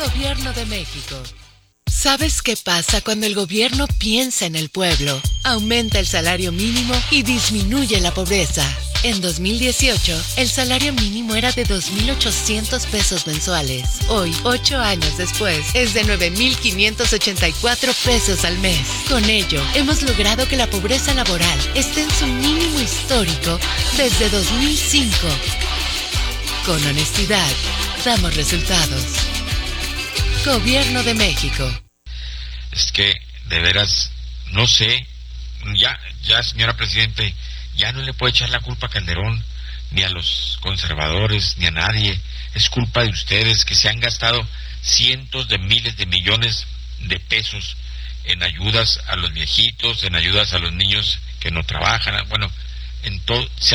Gobierno de México. ¿Sabes qué pasa cuando el gobierno piensa en el pueblo? Aumenta el salario mínimo y disminuye la pobreza. En 2018, el salario mínimo era de 2,800 pesos mensuales. Hoy, 8 años después, es de 9,584 pesos al mes. Con ello, hemos logrado que la pobreza laboral esté en su mínimo histórico desde 2005. Con honestidad, damos resultados. Gobierno de México. Es que, de veras, no sé, ya señora Presidente, ya no le puede echar la culpa a Calderón, ni a los conservadores, ni a nadie. Es culpa de ustedes que se han gastado cientos de miles de millones de pesos en ayudas a los viejitos, en ayudas a los niños que no trabajan, bueno, en todo, se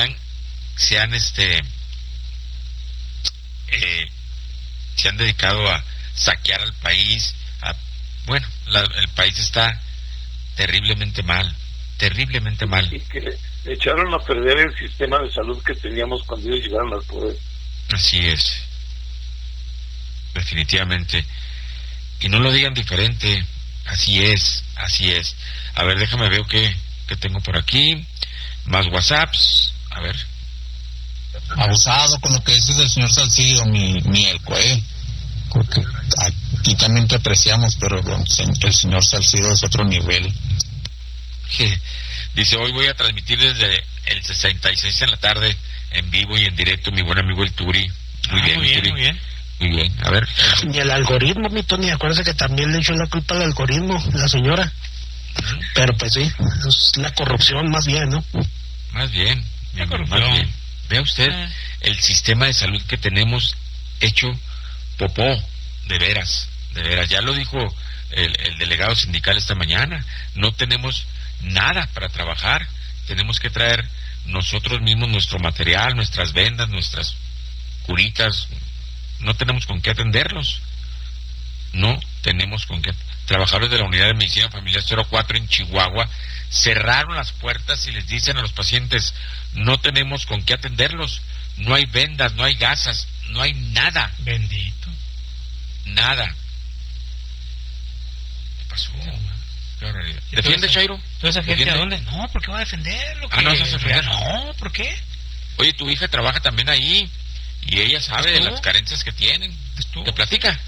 han dedicado a saquear al país, el país está terriblemente mal. Y que le echaron a perder el sistema de salud que teníamos cuando ellos llegaron al poder. Así es, definitivamente. Y no lo digan diferente, así es. A ver, déjame ver qué tengo por aquí. Más WhatsApps, a ver. Abusado con lo que dices del señor Salcido, mi Elco, porque aquí también te apreciamos, pero el señor Salcido es otro nivel. Dice, hoy voy a transmitir desde el 66 en la tarde, en vivo y en directo, mi buen amigo el Turi. Muy bien, a ver. Y el algoritmo, mi Tony, acuérdese que también le echó la culpa al algoritmo, la señora. Pero pues sí, es la corrupción más bien, ¿no? Más bien. Vea usted el sistema de salud que tenemos hecho popó, de veras. Ya lo dijo el delegado sindical esta mañana. No tenemos nada para trabajar. Tenemos que traer nosotros mismos nuestro material, nuestras vendas, nuestras curitas. No tenemos con qué atenderlos. Trabajadores de la Unidad de Medicina Familiar 04 en Chihuahua cerraron las puertas y les dicen a los pacientes, no tenemos con qué atenderlos. No hay vendas, no hay gasas, no hay nada. Bendito. Nada. ¿Qué pasó? Qué barbaridad. ¿Defiende, Chairo? ¿Toda esa gente a dónde? No, ¿por qué va a defenderlo? No se defender. No, ¿por qué? Oye, tu hija trabaja también ahí y ella sabe de las carencias que tienen. ¿Te platica?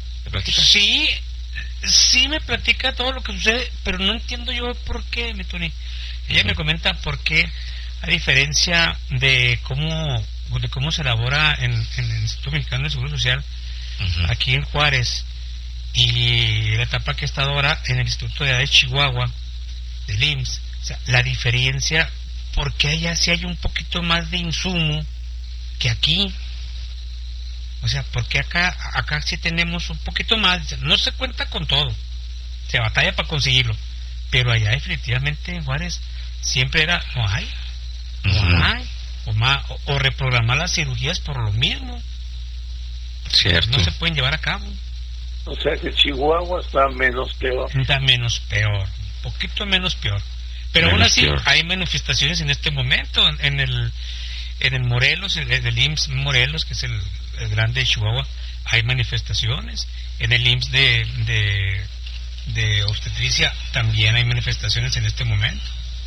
Sí me platica todo lo que sucede, pero no entiendo yo por qué, mi Tony. Ella me comenta por qué, a diferencia de cómo se elabora en el Instituto Mexicano de Seguro Social, aquí en Juárez, y la etapa que está ahora en el Instituto de Chihuahua, del IMSS, o sea, la diferencia, porque allá sí hay un poquito más de insumo que aquí. O sea, porque acá sí tenemos un poquito más, no se cuenta con todo, se batalla para conseguirlo, pero allá definitivamente en Juárez siempre era, no hay, o reprogramar las cirugías por lo mismo. Cierto. No se pueden llevar a cabo. O sea que Chihuahua está menos peor. Está menos peor, un poquito menos peor. Pero aún así hay manifestaciones en este momento, en el Morelos, el IMSS Morelos, que es el grande de Chihuahua, hay manifestaciones. En el IMSS de obstetricia también hay manifestaciones en este momento.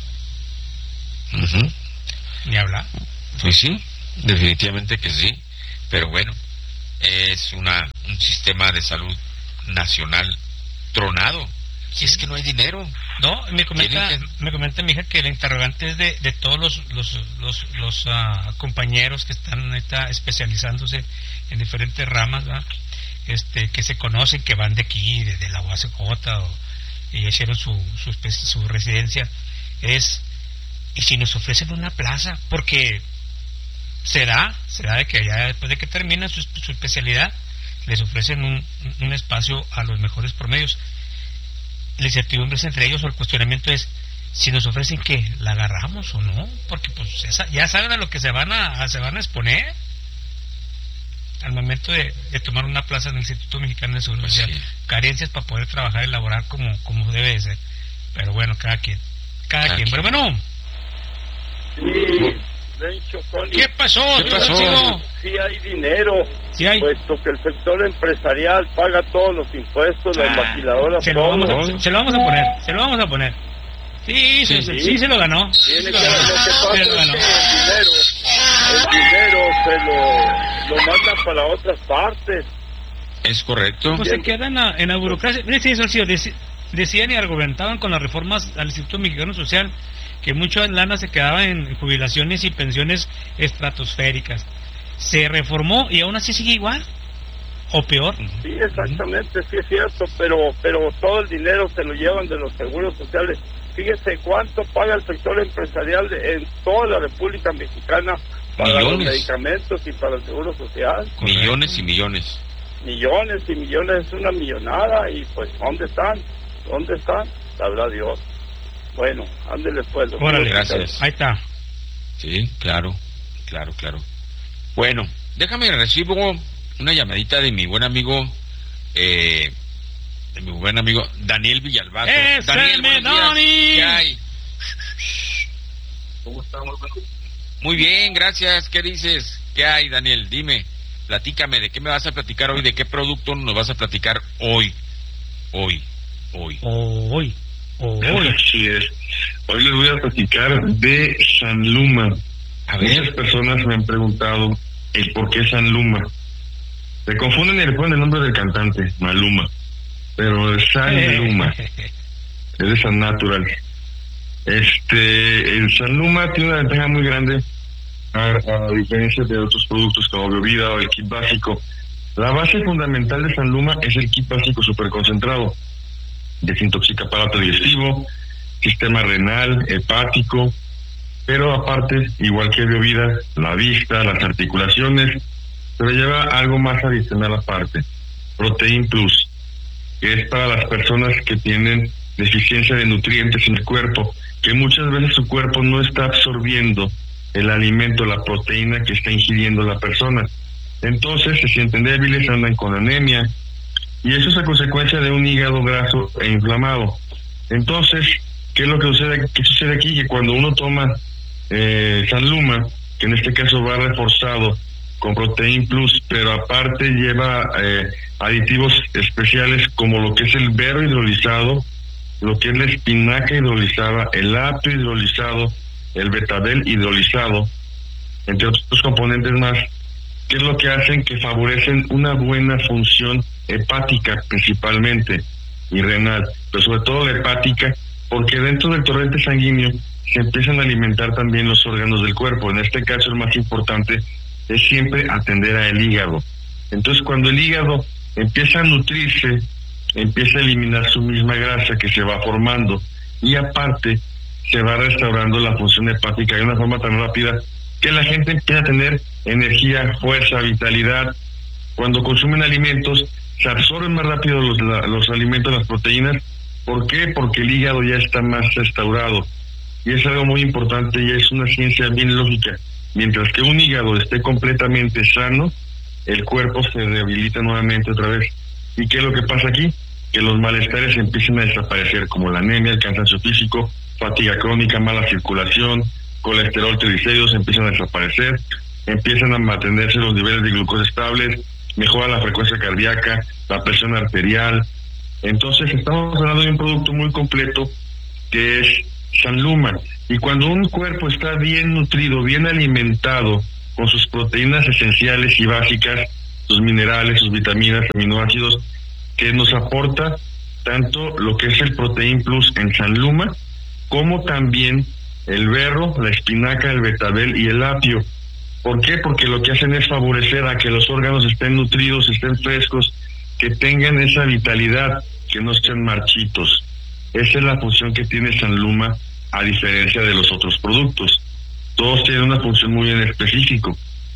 Ni hablar. Pues sí, definitivamente que sí, pero bueno, es un sistema de salud nacional tronado. Si es que no hay dinero. No, me comenta mi hija que el interrogante es de todos los compañeros que están ahorita especializándose en diferentes ramas, ¿verdad? Que se conocen, que van de aquí, de la UACJ, y hicieron su residencia, y si nos ofrecen una plaza, porque será de que ya después de que terminan su especialidad, les ofrecen un espacio a los mejores promedios. La incertidumbre es entre ellos, o el cuestionamiento es si nos ofrecen que la agarramos o no, porque pues ya saben a lo que se van a exponer al momento de tomar una plaza en el Instituto Mexicano de Seguro Social. Sí. Carencias para poder trabajar y elaborar como debe de ser, pero bueno, cada quien. Pero bueno, sí, ¿Qué pasó? Sí hay dinero, sí hay. Puesto que el sector empresarial paga todos los impuestos, las maquiladoras, se lo vamos a poner. Sí, se lo ganó. Lo que pasa es que el dinero se lo mandan para otras partes. Es correcto. Pues se quedan en la burocracia. Mire, sí, Salcido, decían y argumentaban con las reformas al Instituto Mexicano Social que mucha lana se quedaba en jubilaciones y pensiones estratosféricas. Se reformó y aún así sigue igual o peor. Sí, exactamente, sí es cierto, pero todo el dinero se lo llevan de los seguros sociales. Fíjese cuánto paga el sector empresarial en toda la República Mexicana para los medicamentos y para el seguro social. Millones y millones. Millones y millones, es una millonada. Y pues, ¿dónde están? Sabrá Dios. Bueno, ándele pues. Órale, gracias. Ahí está. Sí, claro. Bueno, recibo una llamadita de mi buen amigo, Daniel Villalbazo. Daniel, buenos días. ¿Qué hay? ¿Cómo estamos? Muy bien, gracias. ¿Qué dices? ¿Qué hay, Daniel? Dime, platícame, ¿de qué me vas a platicar hoy? ¿De qué producto nos vas a platicar hoy? Así es. Hoy les voy a platicar de Sanluma. Muchas personas me han preguntado el por qué Sanluma. Se confunden y le ponen el nombre del cantante, Maluma. Pero es Sanluma. Es de San Natural. El Sanluma tiene una ventaja muy grande a diferencia de otros productos como Biovida o el kit básico. La base fundamental de Sanluma es el kit básico superconcentrado. Desintoxica aparato digestivo, sistema renal, hepático, pero aparte, igual que Biovida, la vista, las articulaciones, pero lleva algo más adicional aparte, Protein Plus, que es para las personas que tienen deficiencia de nutrientes en el cuerpo, que muchas veces su cuerpo no está absorbiendo el alimento, la proteína que está ingiriendo la persona. Entonces se sienten débiles, andan con anemia, y eso es a consecuencia de un hígado graso e inflamado. Entonces, ¿qué es lo que sucede aquí? Que cuando uno toma Sanluma, que en este caso va reforzado con Protein Plus, pero aparte lleva aditivos especiales como lo que es el berro hidrolizado, lo que es la espinaca hidrolizada, el apio hidrolizado, el betabel hidrolizado, entre otros componentes más, que es lo que hacen que favorecen una buena función hepática principalmente y renal, pero sobre todo la hepática, porque dentro del torrente sanguíneo se empiezan a alimentar también los órganos del cuerpo. En este caso el más importante es siempre atender al hígado. Entonces cuando el hígado empieza a nutrirse, empieza a eliminar su misma grasa que se va formando y aparte se va restaurando la función hepática de una forma tan rápida que la gente empieza a tener energía, fuerza, vitalidad. Cuando consumen alimentos se absorben más rápido los alimentos, las proteínas. ¿Por qué? Porque el hígado ya está más restaurado y es algo muy importante y es una ciencia bien lógica. Mientras que un hígado esté completamente sano, el cuerpo se rehabilita nuevamente otra vez. ¿Y qué es lo que pasa aquí? Que los malestares empiezan a desaparecer, como la anemia, el cansancio físico, fatiga crónica, mala circulación, colesterol, triglicéridos empiezan a desaparecer, empiezan a mantenerse los niveles de glucosa estables, mejora la frecuencia cardíaca, la presión arterial. Entonces estamos hablando de un producto muy completo que es Sanluma. Y cuando un cuerpo está bien nutrido, bien alimentado con sus proteínas esenciales y básicas, sus minerales, sus vitaminas, aminoácidos, que nos aporta tanto lo que es el Protein Plus en Sanluma, como también el berro, la espinaca, el betabel y el apio. ¿Por qué? Porque lo que hacen es favorecer a que los órganos estén nutridos, estén frescos, que tengan esa vitalidad, que no estén marchitos. Esa es la función que tiene Sanluma, a diferencia de los otros productos. Todos tienen una función muy en específico.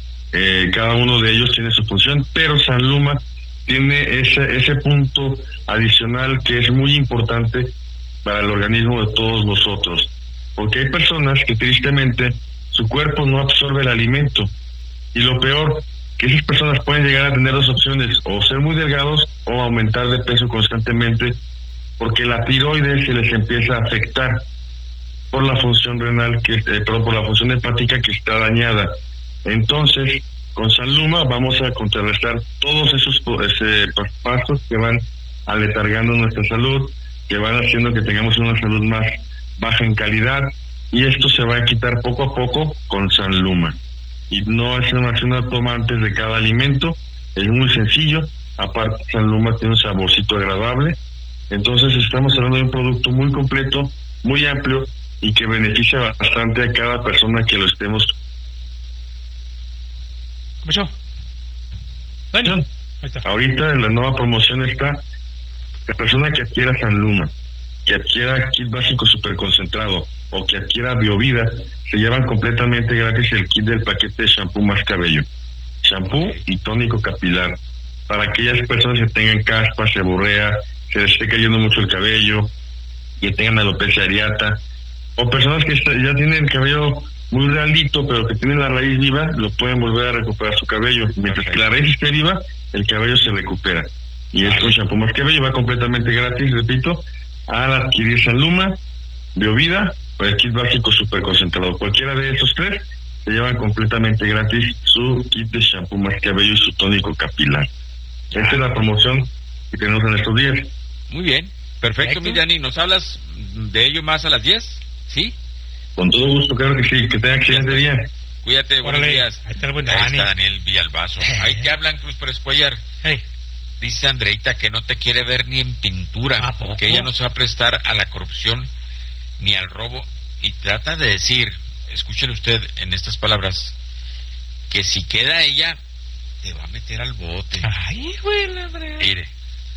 Cada uno de ellos tiene su función, pero Sanluma tiene ese punto adicional que es muy importante para el organismo de todos nosotros. Porque hay personas que tristemente su cuerpo no absorbe el alimento. Y lo peor, que esas personas pueden llegar a tener dos opciones, o ser muy delgados o aumentar de peso constantemente, porque la tiroides se les empieza a afectar. por la función renal, por la función hepática que está dañada. Entonces, con Sanluma vamos a contrarrestar todos esos pasos que van aletargando nuestra salud, que van haciendo que tengamos una salud más baja en calidad, y esto se va a quitar poco a poco con Sanluma. Y no es una toma antes de cada alimento, es muy sencillo. Aparte, Sanluma tiene un saborcito agradable. Entonces estamos hablando de un producto muy completo, muy amplio, y que beneficia bastante a cada persona que lo estemos. ¿Cómo Bueno, ahorita en la nueva promoción está la persona que adquiera Sanluma, que adquiera kit básico super concentrado o que adquiera Biovida, se llevan completamente gratis el kit del paquete de shampoo más cabello, shampoo y tónico capilar, para aquellas personas que tengan caspa, seborrea, se les esté cayendo mucho el cabello, que tengan alopecia areata, o personas que ya tienen el cabello muy realito pero que tienen la raíz viva, lo pueden volver a recuperar su cabello. Mientras que la raíz esté viva, el cabello se recupera. Y esto, shampoo más cabello, va completamente gratis, repito, al adquirir Sanluma, Biovida o el kit básico super concentrado. Cualquiera de esos tres se llevan completamente gratis su kit de shampoo más cabello y su tónico capilar. Esta es la promoción que tenemos en estos días. Muy bien, perfecto, mi Dani. ¿Nos hablas de ello más a las 10? ¿Sí? Con todo gusto, claro que sí. Que tenga excelente día. Cuídate, buenos días. Ahí está, Daniel Villalbazo. Ahí te hablan, Cruz Pérez Cuellar. Dice Andreita que no te quiere ver ni en pintura, que ella no se va a prestar a la corrupción ni al robo, y trata de decir, escúchele usted en estas palabras, que si queda ella, te va a meter al bote. Ay, güey, la verdad. Mire.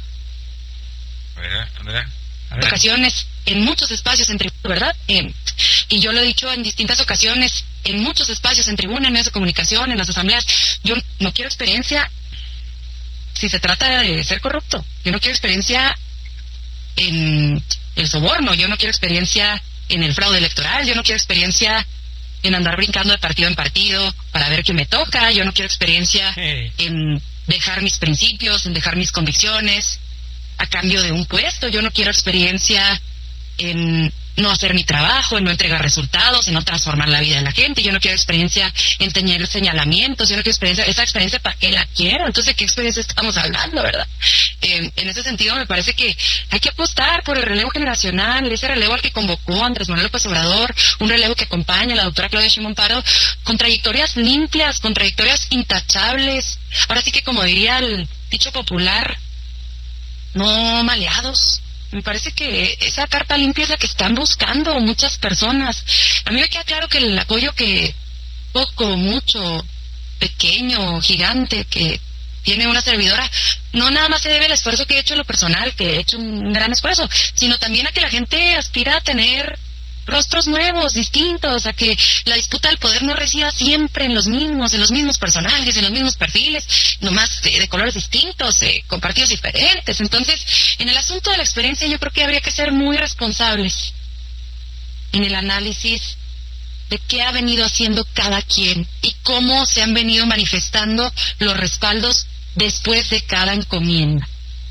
¿Verdad? Ocasiones, en muchos espacios en tribuna, ¿verdad? Y yo lo he dicho en distintas ocasiones, en muchos espacios en tribuna, en medios de comunicación, en las asambleas, yo no quiero experiencia si se trata de ser corrupto. Yo no quiero experiencia en el soborno, yo no quiero experiencia en el fraude electoral, yo no quiero experiencia en andar brincando de partido en partido para ver qué me toca, yo no quiero experiencia en dejar mis principios, en dejar mis convicciones a cambio de un puesto, yo no quiero experiencia en no hacer mi trabajo, en no entregar resultados, en no transformar la vida de la gente, yo no quiero experiencia en tener señalamientos, yo no quiero experiencia, esa experiencia ¿para qué la quiero? Entonces, ¿de qué experiencia estamos hablando, verdad? En ese sentido me parece que hay que apostar por el relevo generacional, ese relevo al que convocó Andrés Manuel López Obrador, un relevo que acompaña a la doctora Claudia Sheinbaum Pardo, con trayectorias limpias, con trayectorias intachables, ahora sí que como diría el dicho popular, no maleados. Me parece que esa carta limpia es la que están buscando muchas personas. A mí me queda claro que el apoyo que poco, mucho, pequeño, gigante, que tiene una servidora, no nada más se debe al esfuerzo que he hecho en lo personal, que he hecho un gran esfuerzo, sino también a que la gente aspira a tener rostros nuevos, distintos, a que la disputa del poder no resida siempre en los mismos personajes, en los mismos perfiles, nomás de colores distintos, con partidos diferentes. Entonces, en el asunto de la experiencia yo creo que habría que ser muy responsables en el análisis de qué ha venido haciendo cada quien y cómo se han venido manifestando los respaldos después de cada encomienda.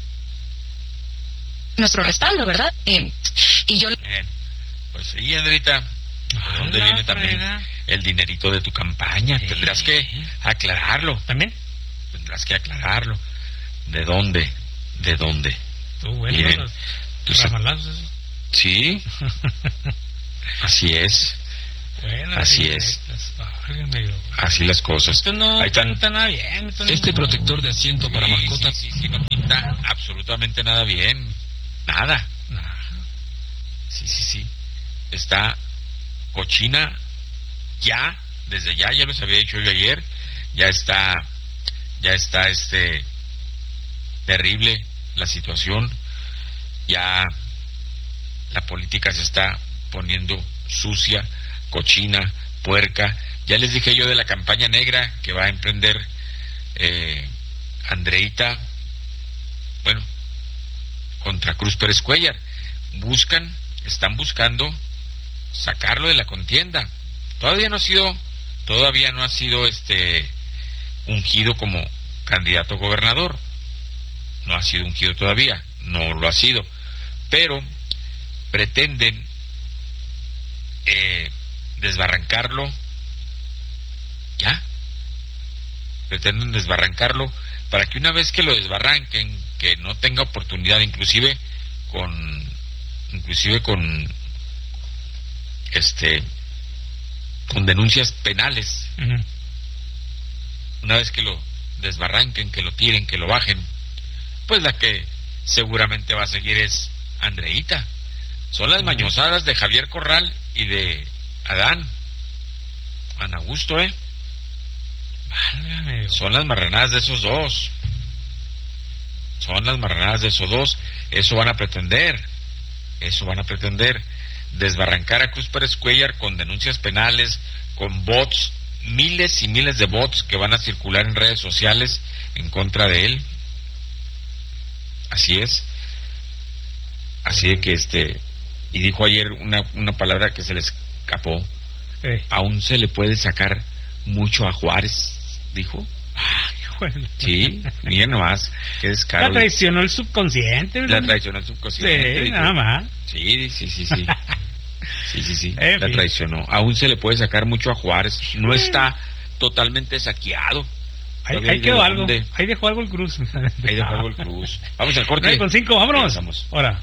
Nuestro respaldo, ¿verdad? Y yo... Pues sí, Andrita, ¿de dónde viene también el dinerito de tu campaña? Tendrás que aclararlo. ¿También? Tendrás que aclararlo. ¿De dónde? ¿De dónde? Tú, bueno, ramalazos. Sí. Así es. Bueno, así es. Así las cosas. Esto no pinta nada bien. Este protector de asiento para mascotas sí, no pinta absolutamente nada bien. Nada. Sí. Está cochina ya, desde ya los había dicho yo ayer, ya está terrible la situación, ya la política se está poniendo sucia, cochina, puerca. Ya les dije yo de la campaña negra que va a emprender Andreita, bueno, contra Cruz Pérez Cuellar. Están buscando sacarlo de la contienda. Todavía no ha sido ungido como candidato a gobernador. No ha sido ungido todavía, no lo ha sido. Pero pretenden desbarrancarlo. Ya. Pretenden desbarrancarlo para que una vez que lo desbarranquen, que no tenga oportunidad, inclusive con denuncias penales. Uh-huh. Una vez que lo desbarranquen, que lo tiren, que lo bajen, pues la que seguramente va a seguir es Andreita. Son las mañosadas de Javier Corral y de Adán Augusto, Válgame. Son las marranadas de esos dos. Eso van a pretender. Desbarrancar a Cruz Pérez Cuellar con denuncias penales, con bots, miles y miles de bots que van a circular en redes sociales en contra de él. Así es. Así de que y dijo ayer una palabra que se le escapó. Aún se le puede sacar mucho a Juárez, dijo. Bueno. Sí, miren nomás, qué descaro. La traicionó el subconsciente. Sí, nada más. Sí. La traicionó. Aún se le puede sacar mucho a Juárez. No está totalmente saqueado. Ahí quedó algo. Ahí dejó algo el Cruz. Vamos al corte. 9:05, vámonos. Ahora.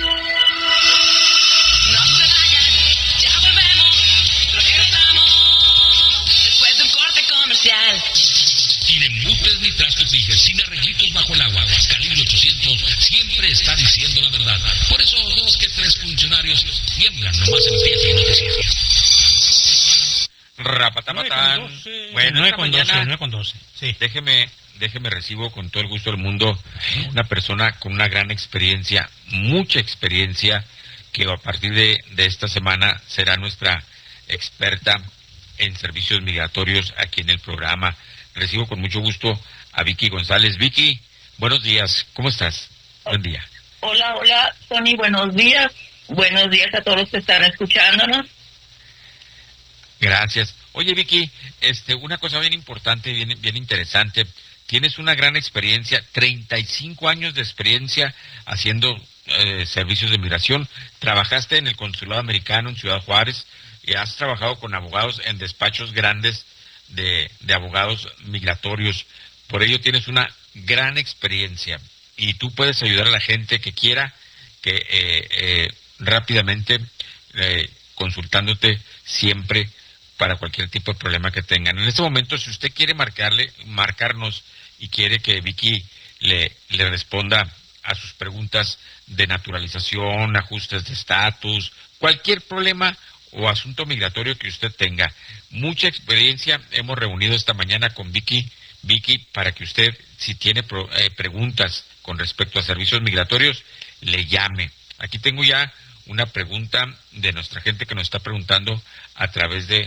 Sin embutes ni trastes dijes, sin arreglitos bajo el agua. Calibre 800 siempre está diciendo la verdad. Por eso 2 que 3 funcionarios tiemblan nomás en TF Noticias. Rapatamatan. Bueno, 9:12. Sí. Déjeme recibo con todo el gusto del mundo una persona con una gran experiencia, mucha experiencia, que a partir de esta semana será nuestra experta en servicios migratorios aquí en el programa. Recibo con mucho gusto a Vicky González. Vicky, buenos días, ¿cómo estás? Buen día. Hola, Tony, buenos días. Buenos días a todos los que están escuchándonos. Gracias. Oye, Vicky, una cosa bien importante, bien interesante. Tienes una gran experiencia, 35 años de experiencia haciendo servicios de migración. Trabajaste en el Consulado Americano en Ciudad Juárez y has trabajado con abogados en despachos grandes de abogados migratorios. Por ello tienes una gran experiencia y tú puedes ayudar a la gente que quiera, que rápidamente consultándote siempre para cualquier tipo de problema que tengan. En este momento, si usted quiere marcarnos y quiere que Vicky le responda a sus preguntas de naturalización, ajustes de estatus, cualquier problema o asunto migratorio que usted tenga, mucha experiencia hemos reunido esta mañana con Vicky, para que usted, si tiene preguntas con respecto a servicios migratorios, le llame. Aquí tengo ya una pregunta de nuestra gente que nos está preguntando a través de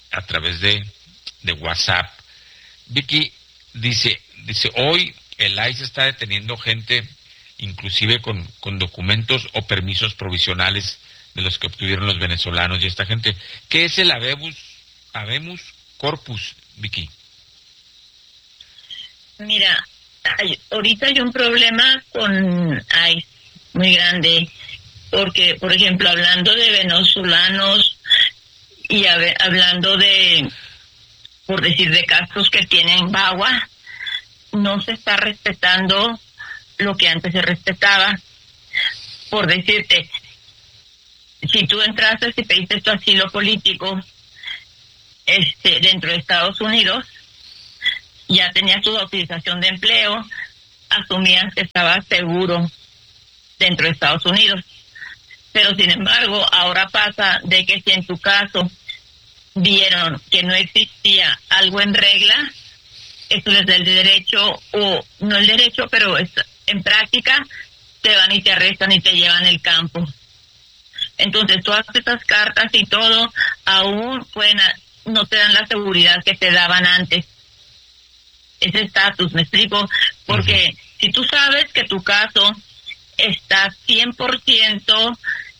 WhatsApp. Vicky dice, hoy el ICE está deteniendo gente, inclusive con documentos o permisos provisionales de los que obtuvieron los venezolanos y esta gente. ¿Qué es el habemus corpus, Vicky? Mira, ahorita hay un problema con ICE muy grande, porque, por ejemplo, hablando de venezolanos y hablando de, por decir, de casos que tienen VAWA, no se está respetando lo que antes se respetaba. Por decirte, si tú entraste y pediste tu asilo político dentro de Estados Unidos, ya tenías tu autorización de empleo, asumías que estabas seguro dentro de Estados Unidos. Pero sin embargo, ahora pasa de que si en tu caso vieron que no existía algo en regla, eso les da el derecho, o no el derecho, pero en práctica te van y te arrestan y te llevan el campo. Entonces todas estas cartas y todo aún no te dan la seguridad que te daban antes. Ese estatus, ¿me explico? Porque si tú sabes que tu caso está 100%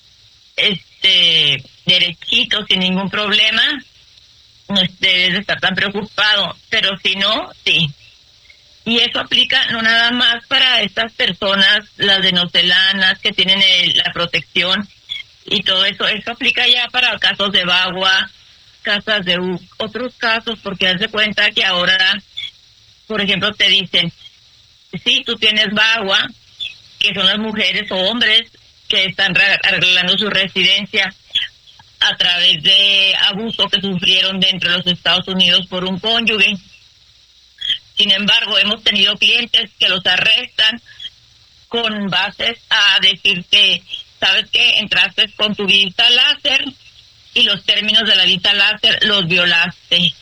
derechito, sin ningún problema, no debes de estar tan preocupado, pero si no, sí. Y eso aplica no nada más para estas personas, las venezolanas que tienen la protección, y todo eso. Eso aplica ya para casos de VAWA, casas de otros casos, porque haz de cuenta que ahora, por ejemplo, te dicen, sí, tú tienes VAWA, que son las mujeres o hombres que están arreglando su residencia a través de abuso que sufrieron dentro de los Estados Unidos por un cónyuge. Sin embargo, hemos tenido clientes que los arrestan con bases a decir que, ¿sabes qué? Entraste con tu visa láser y los términos de la visa láser los violaste.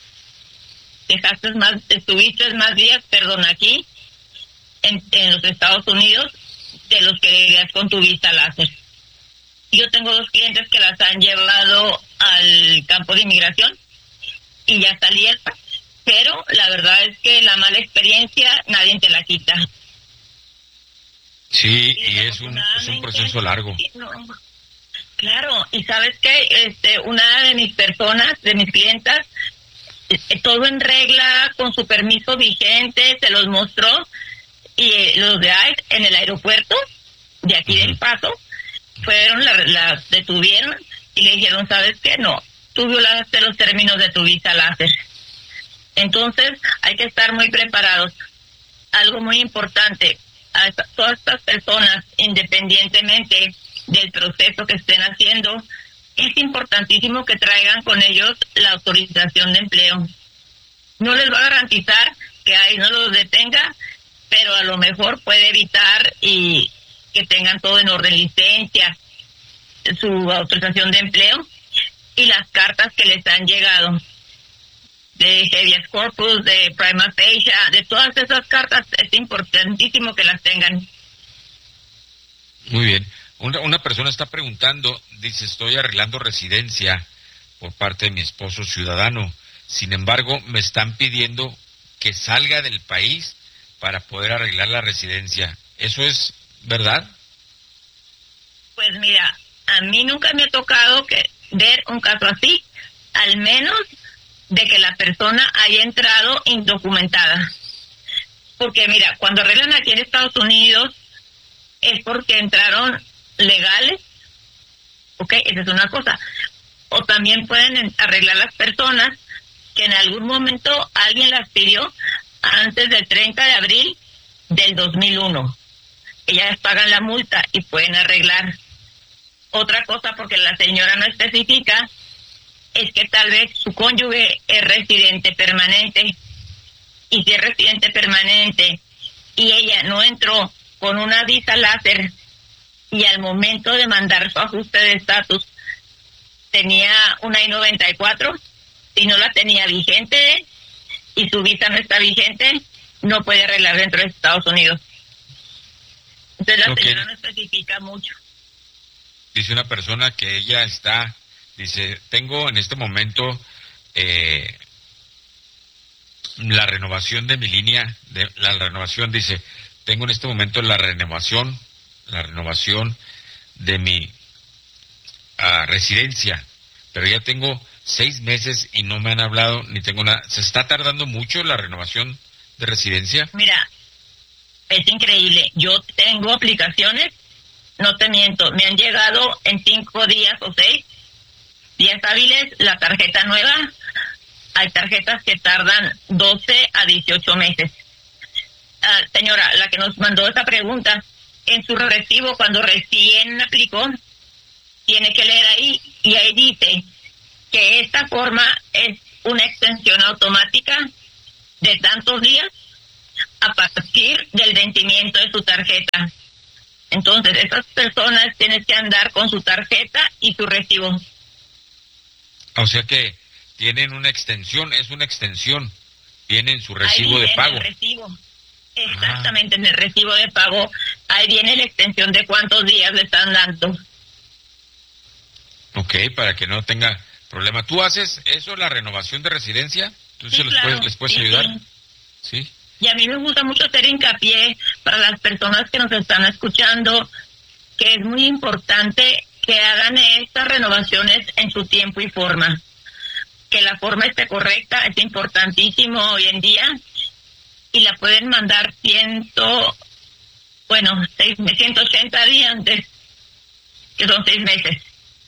Estuviste más días, aquí, en los Estados Unidos, de los que vivías con tu visa láser. Yo tengo 2 clientes que las han llevado al campo de inmigración y ya salieron, pero la verdad es que la mala experiencia nadie te la quita. Sí, y es un proceso largo. No, claro, y ¿sabes qué? Una de mis personas, de mis clientas, todo en regla, con su permiso vigente, se los mostró, y los de ICE en el aeropuerto de aquí del Paso fueron, las detuvieron y le dijeron, ¿sabes qué? No, tú violaste los términos de tu visa láser. Entonces hay que estar muy preparados. Algo muy importante, a todas estas personas, independientemente del proceso que estén haciendo, es importantísimo que traigan con ellos la autorización de empleo. No les va a garantizar que ahí no los detenga, pero a lo mejor puede evitar y que tengan todo en orden, licencia, su autorización de empleo y las cartas que les han llegado de habeas corpus, de prima facie, de todas esas cartas. Es importantísimo que las tengan. Muy bien. Una persona está preguntando, dice, estoy arreglando residencia por parte de mi esposo ciudadano. Sin embargo, me están pidiendo que salga del país para poder arreglar la residencia. ¿Eso es verdad? Pues mira, a mí nunca me ha tocado ver un caso así, al menos de que la persona haya entrado indocumentada. Porque mira, cuando arreglan aquí en Estados Unidos es porque entraron legales, ¿ok? Esa es una cosa. O también pueden arreglar las personas que en algún momento alguien las pidió antes del 30 de abril del 2001. Ellas pagan la multa y pueden arreglar. Otra cosa, porque la señora no especifica, es que tal vez su cónyuge es residente permanente. Y si es residente permanente y ella no entró con una visa láser y al momento de mandar su ajuste de estatus tenía una I-94, si no la tenía vigente y su visa no está vigente, no puede arreglar dentro de Estados Unidos. Entonces la señora no especifica mucho. Dice una persona que ella dice, tengo en este momento la renovación de mi línea, dice, tengo en este momento la renovación de mi residencia, pero ya tengo 6 meses y no me han hablado ni tengo nada. ¿Se está tardando mucho la renovación de residencia? Mira, es increíble. Yo tengo aplicaciones, no te miento, me han llegado en 5 días o 6 días hábiles la tarjeta nueva. Hay tarjetas que tardan 12 a 18 meses. Señora, la que nos mandó esta pregunta, en su recibo, cuando recién aplicó, tiene que leer ahí, y ahí dice que esta forma es una extensión automática de tantos días a partir del vencimiento de su tarjeta. Entonces, esas personas tienen que andar con su tarjeta y su recibo. O sea que tienen una extensión, es una extensión, viene en su recibo de pago. En el recibo. Exactamente, en el recibo de pago, ahí viene la extensión de cuántos días le están dando. Ok, para que no tenga problema. ¿Tú haces eso, la renovación de residencia? ¿Tú sí, les puedes ayudar? Sí. Y a mí me gusta mucho hacer hincapié para las personas que nos están escuchando, que es muy importante que hagan estas renovaciones en su tiempo y forma. Que la forma esté correcta, es importantísimo hoy en día, y la pueden mandar 180 días antes, que son 6 meses.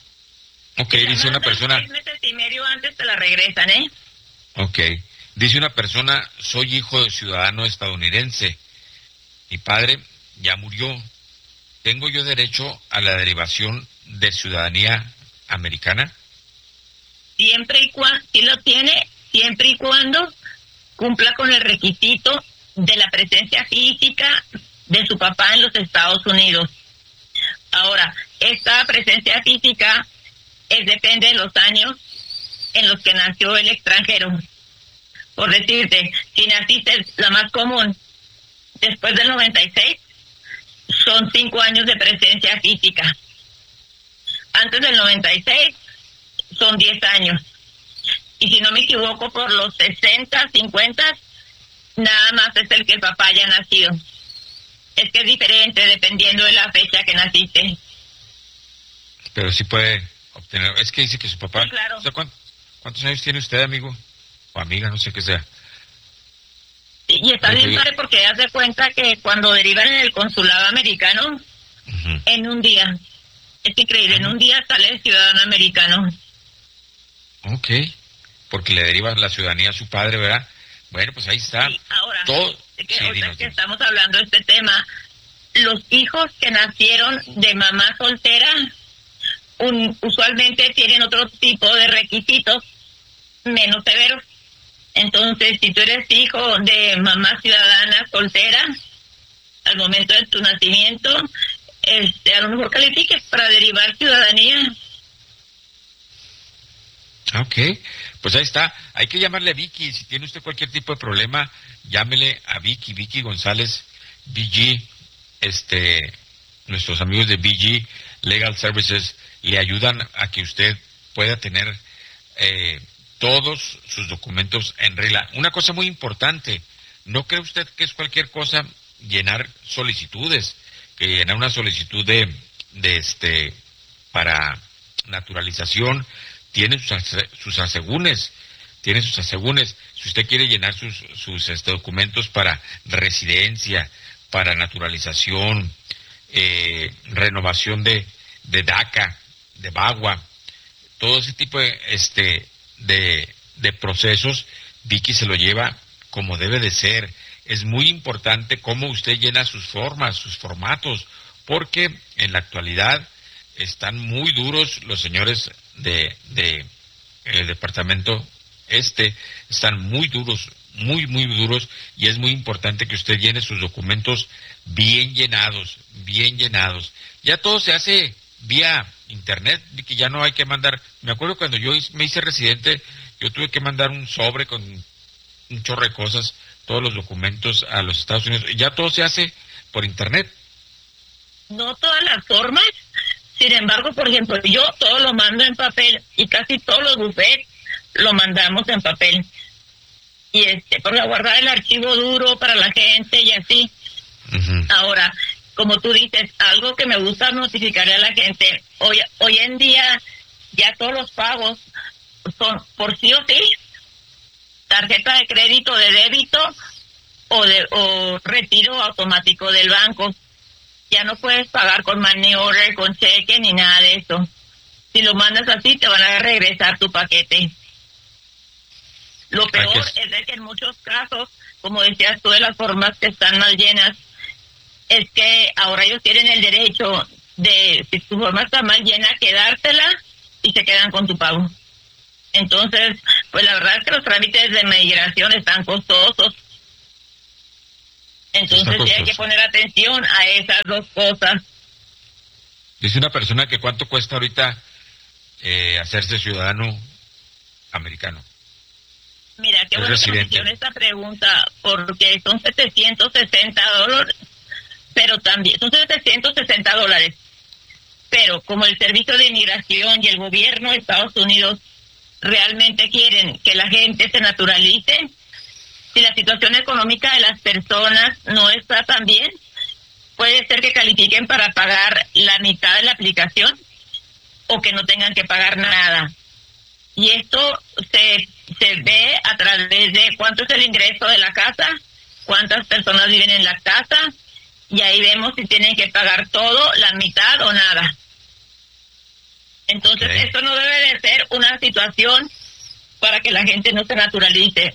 Ok, dice una persona... 6 meses y medio antes te la regresan, ¿eh? Ok, dice una persona, soy hijo de ciudadano estadounidense. Mi padre ya murió. ¿Tengo yo derecho a la derivación de ciudadanía americana? Siempre y cuando, sí lo tiene, siempre y cuando cumpla con el requisito de la presencia física de su papá en los Estados Unidos. Ahora, esta presencia física depende de los años en los que nació el extranjero. Por decirte, si naciste, la más común, después del 96, son 5 años de presencia física. Antes del 96, son 10 años. Y si no me equivoco, por los 60, 50, nada más es el que el papá haya nacido. Es que es diferente dependiendo de la fecha que naciste. Pero sí puede obtener... Es que dice que su papá... Sí, claro. O sea, ¿cuántos años tiene usted, amigo? O amiga, no sé qué sea. Y está bien padre porque hace cuenta que cuando derivan en el consulado americano, en un día, es increíble, en un día sale el ciudadano americano. Ok, porque le deriva la ciudadanía a su padre, ¿verdad? Bueno, pues ahí está. Sí, ahora, todo... ahorita que estamos hablando de este tema, los hijos que nacieron de mamá soltera, usualmente tienen otro tipo de requisitos menos severos. Entonces, si tú eres hijo de mamá ciudadana soltera, al momento de tu nacimiento, a lo mejor califiques para derivar ciudadanía. Ok, pues ahí está. Hay que llamarle a Vicky. Si tiene usted cualquier tipo de problema, llámele a Vicky González, BG. Nuestros amigos de BG Legal Services le ayudan a que usted pueda tener todos sus documentos en regla. Una cosa muy importante, ¿no cree usted que es cualquier cosa llenar solicitudes? Que llenar una solicitud para naturalización tiene sus asegúnes, Si usted quiere llenar sus documentos para residencia, para naturalización, renovación de DACA, de BAGUA, todo ese tipo de procesos, Vicky se lo lleva como debe de ser. Es muy importante cómo usted llena sus formas, sus formatos, porque en la actualidad están muy duros los señores de el departamento están muy duros, muy duros, y es muy importante que usted llene sus documentos bien llenados. Ya todo se hace vía internet, que ya no hay que mandar. Me acuerdo cuando yo me hice residente, yo tuve que mandar un sobre con un chorro de cosas, todos los documentos a los Estados Unidos. Ya todo se hace por internet. No todas las formas, sin embargo, por ejemplo, yo todo lo mando en papel y casi todos los bufetes lo mandamos en papel. Y para guardar el archivo duro para la gente y así. Ahora, como tú dices, algo que me gusta notificarle a la gente, hoy en día ya todos los pagos son por sí o sí, tarjeta de crédito, de débito o retiro automático del banco. Ya no puedes pagar con money order, con cheque, ni nada de eso. Si lo mandas así, te van a regresar tu paquete. Lo peor es de que en muchos casos, como decías tú, de las formas que están mal llenas, es que ahora ellos tienen el derecho de, si tu forma está mal llena, quedártela y se quedan con tu pago. Entonces, pues la verdad es que los trámites de migración están costosos. Entonces sí hay que poner atención a esas dos cosas. Dice una persona que cuánto cuesta ahorita hacerse ciudadano americano. Mira, qué buena que esta pregunta, porque son $760, pero también son $760, pero como el Servicio de Inmigración y el gobierno de Estados Unidos realmente quieren que la gente se naturalice, si la situación económica de las personas no está tan bien, puede ser que califiquen para pagar la mitad de la aplicación o que no tengan que pagar nada. Y esto se ve a través de cuánto es el ingreso de la casa, cuántas personas viven en la casa, y ahí vemos si tienen que pagar todo, la mitad o nada. Entonces, esto no debe de ser una situación para que la gente no se naturalice.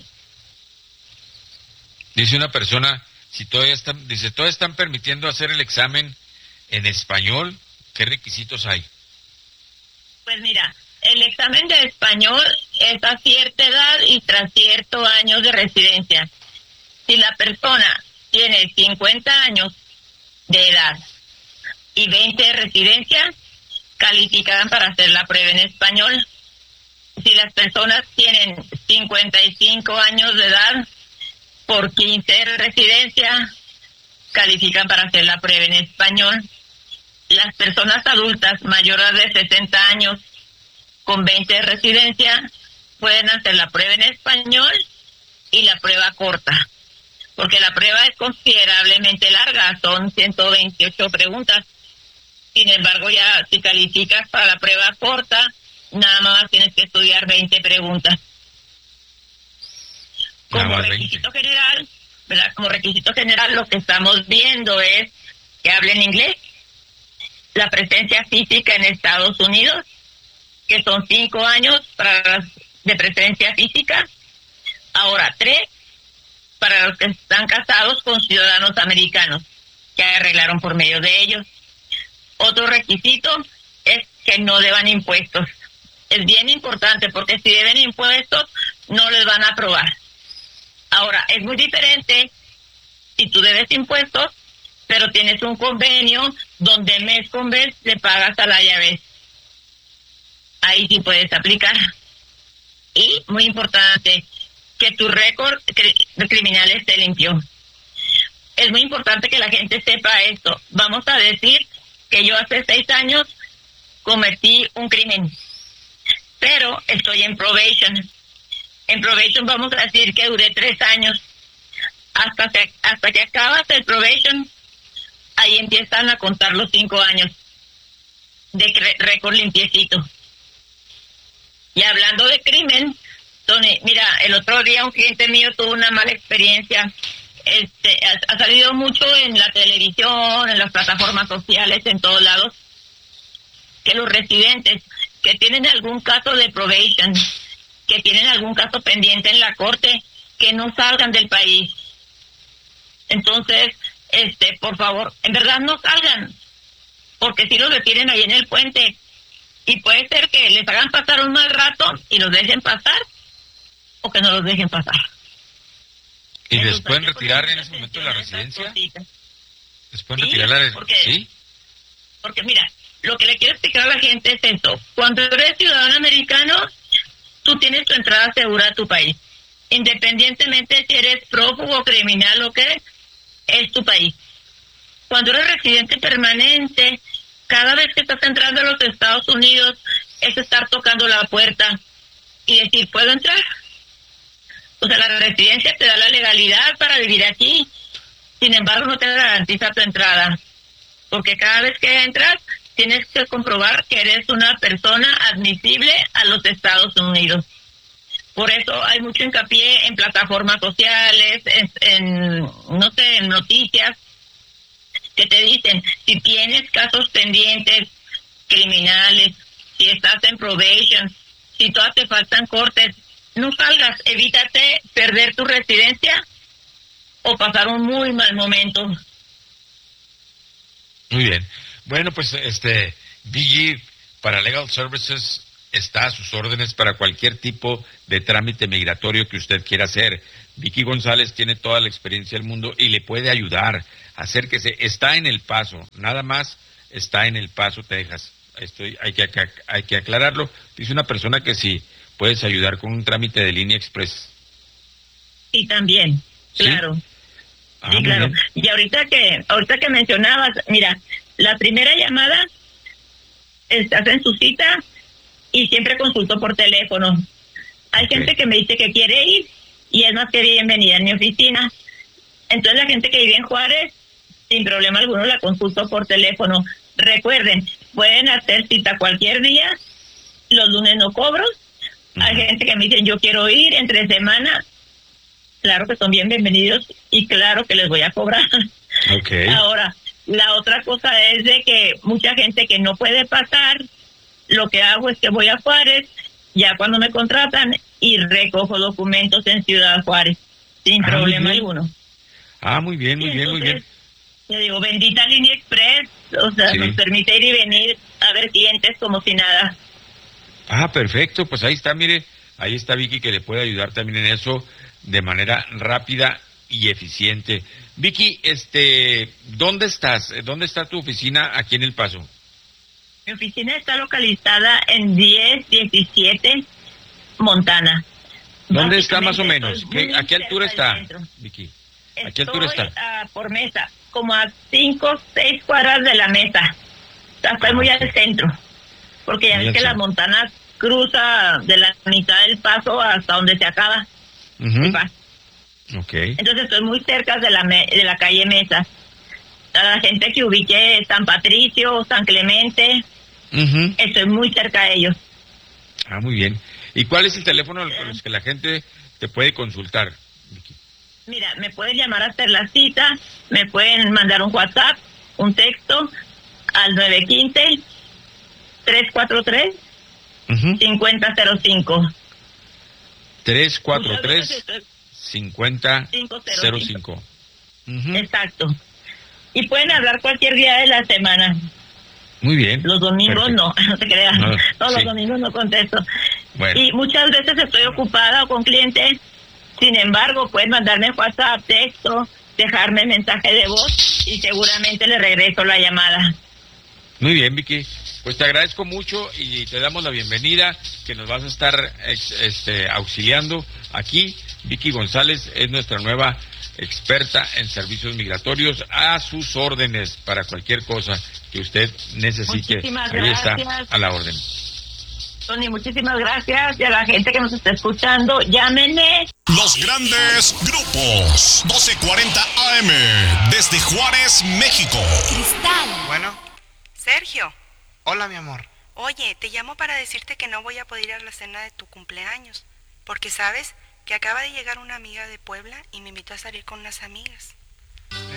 Dice una persona, si todavía están permitiendo hacer el examen en español, ¿qué requisitos hay? Pues mira, el examen de español es a cierta edad y tras ciertos años de residencia. Si la persona tiene 50 años de edad y 20 de residencia, califican para hacer la prueba en español. Si las personas tienen 55 años de edad por 15 de residencia, califican para hacer la prueba en español. Las personas adultas mayores de 60 años con 20 de residencia pueden hacer la prueba en español y la prueba corta, porque la prueba es considerablemente larga, son 128 preguntas. Sin embargo, ya si calificas para la prueba corta, nada más tienes que estudiar 20 preguntas. Como requisito general, ¿verdad? Como requisito general, lo que estamos viendo es que hablen inglés, la presencia física en Estados Unidos, que son 5 años de presencia física, ahora 3 para los que están casados con ciudadanos americanos, que arreglaron por medio de ellos. Otro requisito es que no deban impuestos. Es bien importante porque si deben impuestos, no les van a aprobar. Ahora, es muy diferente si tú debes impuestos, pero tienes un convenio donde mes con mes le pagas a la llave. Ahí sí puedes aplicar. Y, muy importante, que tu récord criminal esté limpio. Es muy importante que la gente sepa esto. Vamos a decir que yo hace 6 años cometí un crimen, pero estoy en probation. En probation vamos a decir que duré 3 años. Hasta que acabas el probation, ahí empiezan a contar los 5 años de récord limpiecito. Y hablando de crimen, Tony, mira, el otro día un cliente mío tuvo una mala experiencia. Ha salido mucho en la televisión, en las plataformas sociales, en todos lados, que los residentes que tienen algún caso de probation, que tienen algún caso pendiente en la corte, que no salgan del país. Entonces, por favor, en verdad no salgan, porque si los detienen ahí en el puente, y puede ser que les hagan pasar un mal rato y los dejen pasar, o que no los dejen pasar. ¿Y les pueden retirar en ese momento la residencia? ¿Les pueden retirar la residencia? ¿Sí? Porque mira, lo que le quiero explicar a la gente es esto. Cuando eres ciudadano americano, tú tienes tu entrada segura a tu país. Independientemente si eres prófugo, criminal o qué, es tu país. Cuando eres residente permanente, cada vez que estás entrando a los Estados Unidos, es estar tocando la puerta y decir, ¿puedo entrar? O sea, la residencia te da la legalidad para vivir aquí. Sin embargo, no te garantiza tu entrada. Porque cada vez que entras, tienes que comprobar que eres una persona admisible a los Estados Unidos. Por eso hay mucho hincapié en plataformas sociales, en noticias, que te dicen, si tienes casos pendientes, criminales, si estás en probation, si todavía te faltan cortes, no salgas, evítate perder tu residencia o pasar un muy mal momento. Muy bien. Bueno, pues BG para Legal Services está a sus órdenes para cualquier tipo de trámite migratorio que usted quiera hacer. Vicky González tiene toda la experiencia del mundo y le puede ayudar. Acérquese, está en El Paso, nada más está en El Paso, Texas. Hay que aclararlo. Dice una persona que sí, puedes ayudar con un trámite de línea express. Sí, también, ¿sí? Claro. Sí, claro. Bien. Y ahorita que mencionabas, mira, la primera llamada, estás en su cita y siempre consulto por teléfono. Hay gente que me dice que quiere ir y es más que bienvenida en mi oficina. Entonces la gente que vive en Juárez, sin problema alguno la consulto por teléfono. Recuerden, pueden hacer cita cualquier día, los lunes no cobro. Hay gente que me dice, yo quiero ir entre semana. Claro que son bienvenidos y claro que les voy a cobrar. Okay. Ahora, la otra cosa es de que mucha gente que no puede pasar lo que hago es que voy a Juárez, ya cuando me contratan, y recojo documentos en Ciudad Juárez, sin problema alguno. Muy bien, muy bien, muy bien. Te digo, bendita Línea Express, o sea, nos permite ir y venir a ver clientes como si nada. Perfecto, pues ahí está, mire, ahí está Vicky que le puede ayudar también en eso de manera rápida y eficiente. Vicky, ¿dónde estás? ¿Dónde está tu oficina aquí en El Paso? Mi oficina está localizada en 1017 Montana. ¿Dónde está más o menos? ¿A qué altura está, Vicky? ¿A qué altura está? Por Mesa, como a 5 o 6 cuadras de la Mesa. Estoy muy al centro, porque ya ves que la Montana cruza de la mitad del Paso hasta donde se acaba. Okay. Entonces estoy muy cerca de la calle Mesa. A la gente que ubique San Patricio, San Clemente, estoy muy cerca de ellos. Muy bien. ¿Y cuál es el teléfono con el que la gente te puede consultar, Vicky? Mira, me pueden llamar a hacer la cita, me pueden mandar un WhatsApp, un texto al 915-343-5005. 343-5005. Exacto. Y pueden hablar cualquier día de la semana. Muy bien. Los domingos no te creas. No, los domingos no contesto. Bueno. Y muchas veces estoy ocupada o con clientes. Sin embargo, pueden mandarme WhatsApp, texto, dejarme mensaje de voz y seguramente le regreso la llamada. Muy bien, Vicky. Pues te agradezco mucho y te damos la bienvenida, que nos vas a estar auxiliando aquí. Vicky González es nuestra nueva experta en servicios migratorios, a sus órdenes para cualquier cosa que usted necesite. Muchísimas Ahí gracias. está, a la orden. Tony, muchísimas gracias. Y a la gente que nos está escuchando, llámenme. Los grandes grupos, 1240 AM, desde Juárez, México. Cristal. Bueno. Sergio. Hola, mi amor. Oye, te llamo para decirte que no voy a poder ir a la cena de tu cumpleaños, porque sabes que acaba de llegar una amiga de Puebla y me invitó a salir con unas amigas.